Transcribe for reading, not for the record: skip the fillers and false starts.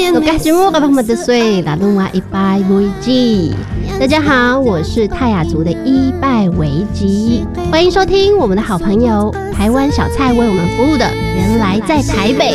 节目跟他们的水拉鲁瓦一拜为吉。大家好，我是泰雅族的一拜为吉，欢迎收听我们的好朋友台湾小菜为我们服务的原来在台北。